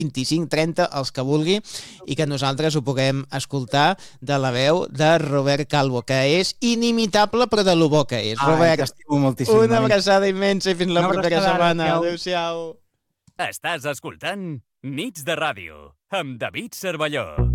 25-30, els que vulgui, i que nosaltres ho puguem escoltar de la veu de Robert Calvo, que és inimitable, però de lo bo que és. Robert, t'estimo moltíssim. una abraçada immensa i fins la propera setmana. Adéu-siau. Estàs escoltant Nits de Ràdio amb David Cervelló.